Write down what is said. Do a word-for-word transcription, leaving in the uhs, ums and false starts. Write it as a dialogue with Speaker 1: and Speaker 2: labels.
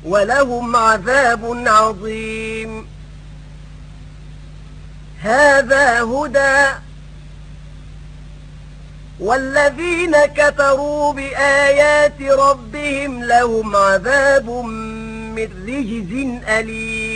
Speaker 1: ولهم عذاب عظيم. هذا هدى، والذين كفروا بآيات ربهم لهم عذاب من رجز أليم.